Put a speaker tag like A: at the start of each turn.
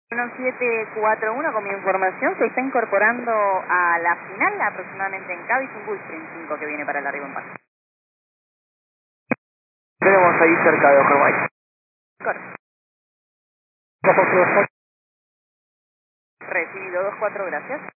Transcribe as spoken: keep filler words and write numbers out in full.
A: uno siete cuatro uno, con mi información, se está incorporando a la final, aproximadamente en Cádiz, un Gulfstream cinco que viene para el arribo en paz.
B: Tenemos ahí cerca de Ojo White.
A: Correcto. Recibido dos cuatro, gracias.